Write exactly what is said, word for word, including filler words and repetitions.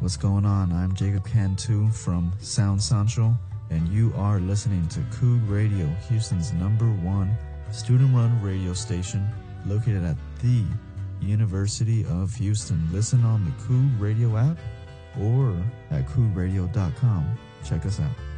what's going on? I'm Jacob Cantu from Sound Central, and you are listening to Coog Radio, Houston's number one student-run radio station located at the University of Houston. Listen on the Coog Radio app or at coog radio dot com. Check us out.